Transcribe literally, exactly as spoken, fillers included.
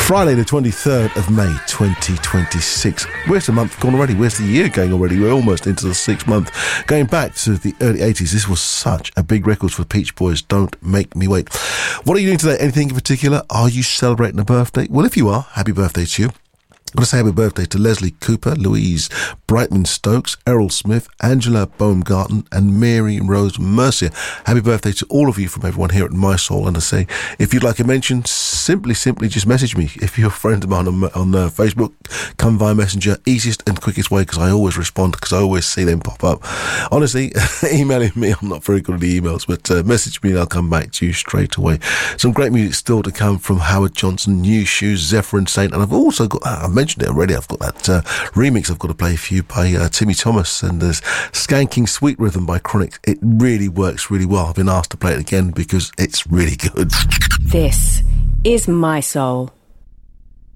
Friday the twenty-third of May twenty twenty-six. Where's the month gone already? Where's the year going already? We're almost into the sixth month. Going back to the early eighties, this was such a big record for Peach Boys. Don't Make Me Wait. What are you doing today? Anything in particular? Are you celebrating a birthday? Well, if you are, happy birthday to you. I want to say happy birthday to Leslie Cooper, Louise Brightman Stokes, Errol Smith, Angela Baumgarten and Mary Rose Mercier. Happy birthday to all of you from everyone here at My Soul. And I say, if you'd like a mention, simply, simply just message me. If you're a friend of mine on, on uh, Facebook, come via Messenger. Easiest and quickest way, because I always respond, because I always see them pop up. Honestly, emailing me, I'm not very good at the emails, but uh, message me and I'll come back to you straight away. Some great music still to come from Howard Johnson, New Shoes, Zephyr and Saint. And I've also got... Uh, mentioned it already. I've got that uh, remix I've got to play for you by uh, Timmy Thomas, and there's Skanking Sweet Rhythm by Chronic. It really works really well. I've been asked to play it again because it's really good. This is My Soul.